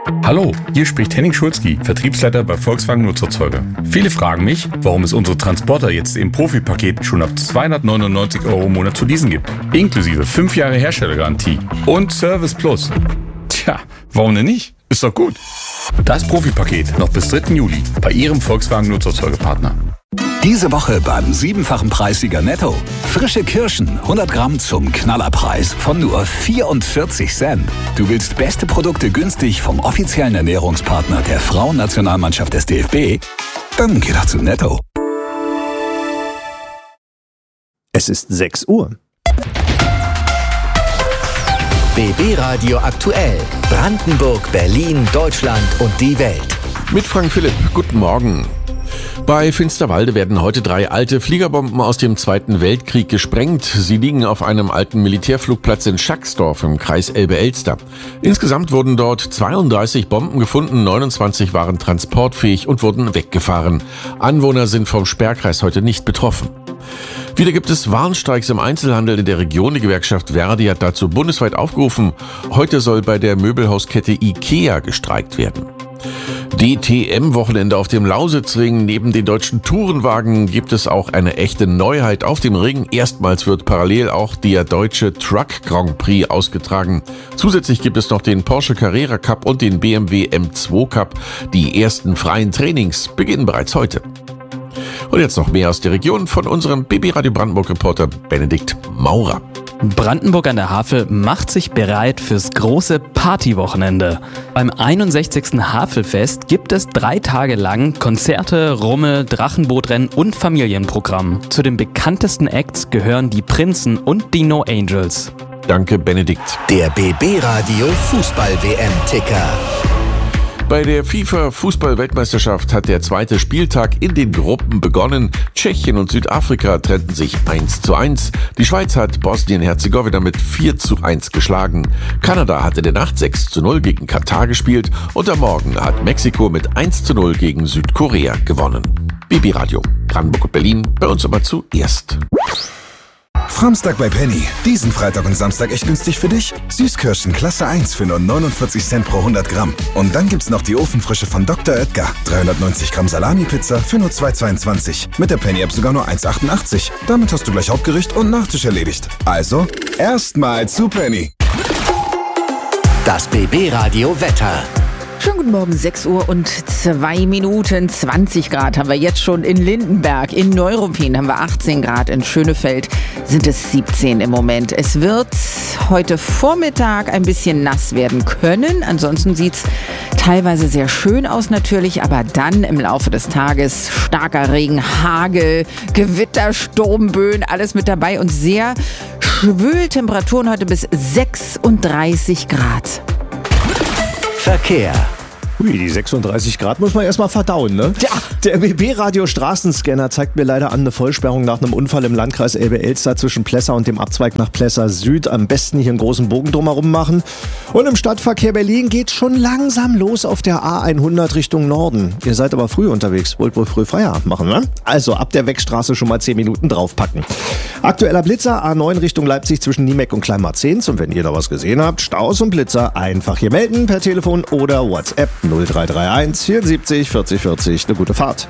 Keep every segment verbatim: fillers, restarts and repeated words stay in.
Hallo, hier spricht Henning Schulzki, Vertriebsleiter bei Volkswagen Nutzerzeuger. Viele fragen mich, warum es unsere Transporter jetzt im Profi-Paket schon ab zweihundertneunundneunzig Euro im Monat zu leasen gibt. Inklusive fünf Jahre Herstellergarantie und Service Plus. Tja, warum denn nicht? Ist doch gut. Das Profi-Paket noch bis dritten Juli bei Ihrem Volkswagen Nutzerzeugerpartner. Diese Woche beim siebenfachen Preissieger Netto. Frische Kirschen, hundert Gramm zum Knallerpreis von nur vierundvierzig Cent. Du willst beste Produkte günstig vom offiziellen Ernährungspartner der Frauennationalmannschaft des D F B? Dann geh doch zu Netto. Es ist sechs Uhr. B B Radio aktuell. Brandenburg, Berlin, Deutschland und die Welt. Mit Frank Philipp. Guten Morgen. Bei Finsterwalde werden heute drei alte Fliegerbomben aus dem Zweiten Weltkrieg gesprengt. Sie liegen auf einem alten Militärflugplatz in Schacksdorf im Kreis Elbe-Elster. Insgesamt wurden dort zweiunddreißig Bomben gefunden, neunundzwanzig waren transportfähig und wurden weggefahren. Anwohner sind vom Sperrkreis heute nicht betroffen. Wieder gibt es Warnstreiks im Einzelhandel in der Region. Die Gewerkschaft Verdi hat dazu bundesweit aufgerufen. Heute soll bei der Möbelhauskette IKEA gestreikt werden. D T M-Wochenende auf dem Lausitzring. Neben den deutschen Tourenwagen gibt es auch eine echte Neuheit auf dem Ring. Erstmals wird parallel auch der deutsche Truck Grand Prix ausgetragen. Zusätzlich gibt es noch den Porsche Carrera Cup und den B M W M zwei Cup. Die ersten freien Trainings beginnen bereits heute. Und jetzt noch mehr aus der Region von unserem B B Radio Brandenburg-Reporter Benedikt Maurer. Brandenburg an der Havel macht sich bereit fürs große Partywochenende. Beim einundsechzigsten Havelfest gibt es drei Tage lang Konzerte, Rummel, Drachenbootrennen und Familienprogramm. Zu den bekanntesten Acts gehören die Prinzen und die No Angels. Danke, Benedikt. Der B B Radio Fußball-W M-Ticker. Bei der FIFA-Fußball-Weltmeisterschaft hat der zweite Spieltag in den Gruppen begonnen. Tschechien und Südafrika trennten sich eins zu eins. Die Schweiz hat Bosnien-Herzegowina mit vier zu eins geschlagen. Kanada hatte in der Nacht sechs zu null gegen Katar gespielt und am Morgen hat Mexiko mit eins zu null gegen Südkorea gewonnen. B B Radio, Brandenburg und Berlin, bei uns immer zuerst. Framstag bei Penny. Diesen Freitag und Samstag echt günstig für dich. Süßkirschen Klasse eins für nur neunundvierzig Cent pro hundert Gramm. Und dann gibt's noch die Ofenfrische von Doktor Oetker. dreihundertneunzig Gramm Salami-Pizza für nur zwei Euro zweiundzwanzig. Mit der Penny-App sogar nur eins Euro achtundachtzig. Damit hast du gleich Hauptgericht und Nachtisch erledigt. Also, erstmal zu Penny. Das B B Radio Wetter. Schönen guten Morgen, sechs Uhr und zwei Minuten, zwanzig Grad haben wir jetzt schon in Lindenberg. In Neuruppin haben wir achtzehn Grad, in Schönefeld sind es siebzehn im Moment. Es wird heute Vormittag ein bisschen nass werden können. Ansonsten sieht es teilweise sehr schön aus natürlich, aber dann im Laufe des Tages starker Regen, Hagel, Gewitter, Sturmböen, alles mit dabei und sehr schwül Temperaturen heute bis sechsunddreißig Grad. Verkehr. Ui, die sechsunddreißig Grad muss man erstmal verdauen, ne? Ja. Der B B-Radio Straßenscanner zeigt mir leider an eine Vollsperrung nach einem Unfall im Landkreis Elbe-Elster zwischen Plessa und dem Abzweig nach Plessa Süd. Am besten hier einen großen Bogen drumherum machen. Und im Stadtverkehr Berlin geht's schon langsam los auf der A hundert Richtung Norden. Ihr seid aber früh unterwegs, wollt wohl früh Feierabend machen, ne? Also ab der Wegstraße schon mal zehn Minuten draufpacken. Aktueller Blitzer A neun Richtung Leipzig zwischen Niemeck und Kleinmarzehns. Und wenn ihr da was gesehen habt, Staus und Blitzer einfach hier melden per Telefon oder WhatsApp null drei drei eins vierundsiebzig vierzig vierzig. Eine gute Fahrt.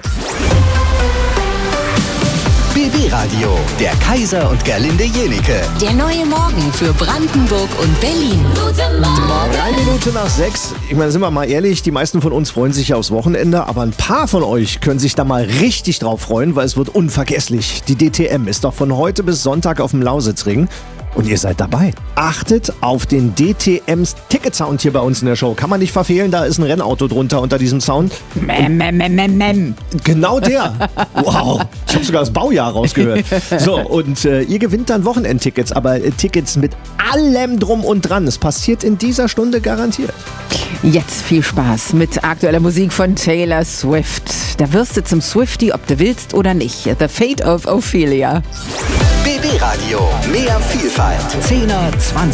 B B Radio, der Kaiser und Gerlinde Jenicke. Der neue Morgen für Brandenburg und Berlin. Guten Morgen. Drei Minuten nach sechs. Ich meine, sind wir mal ehrlich, die meisten von uns freuen sich ja aufs Wochenende, aber ein paar von euch können sich da mal richtig drauf freuen, weil es wird unvergesslich. Die D T M ist doch von heute bis Sonntag auf dem Lausitzring. Und ihr seid dabei. Achtet auf den D T Ms Ticket-Sound hier bei uns in der Show. Kann man nicht verfehlen, da ist ein Rennauto drunter unter diesem Sound. Mem, mem, mem, mem, mem. Genau der. Wow, ich habe sogar das Baujahr rausgehört. So, und äh, ihr gewinnt dann Wochenendtickets, aber äh, Tickets mit allem drum und dran. Es passiert in dieser Stunde garantiert. Jetzt viel Spaß mit aktueller Musik von Taylor Swift. Da wirst du zum Swiftie, ob du willst oder nicht. The Fate of Ophelia. B B Radio, mehr Vielfalt. zehner, zwanziger